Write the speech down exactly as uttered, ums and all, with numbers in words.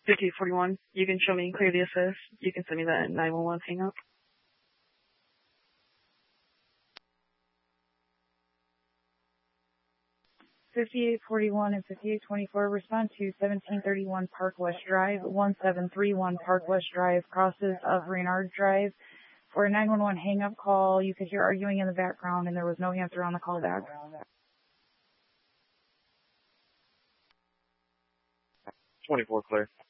fifty-eight forty-one, you can show me clear the assist. You can send me that nine one one hang up. fifty-eight forty-one and fifty-eight twenty-four, respond to seventeen thirty-one Park West Drive, one seven three one Park West Drive, crosses of Reynard Drive. For a nine one one hang-up call, you could hear arguing in the background, and there was no answer on the call back. twenty-four clear.